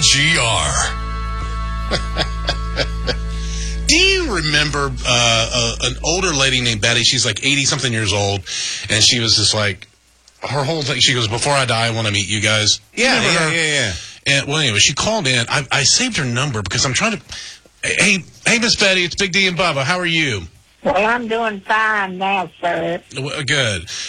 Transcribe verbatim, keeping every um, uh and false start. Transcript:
G R. Do you remember uh, uh, an older lady named Betty? She's like eighty-something years old, and she was just like, her whole thing, she goes, before I die, I want to meet you guys. Yeah, yeah, her? yeah, yeah. And, well, anyway, she called in. I, I saved her number because I'm trying to... Hey, hey, Miss Betty, it's Big D and Bubba. How are you? Well, I'm doing fine now, sir. Good.